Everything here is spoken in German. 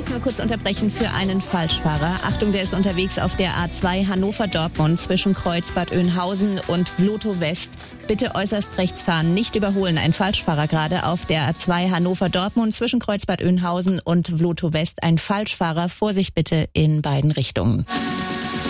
müssen wir kurz unterbrechen für einen Falschfahrer. Achtung, der ist unterwegs auf der A2 Hannover-Dortmund zwischen Kreuzbad Oeynhausen und Vlotho West. Bitte äußerst rechts fahren, nicht überholen. Ein Falschfahrer gerade auf der A2 Hannover-Dortmund zwischen Kreuzbad Oeynhausen und Vlotho West. Ein Falschfahrer, Vorsicht bitte in beiden Richtungen.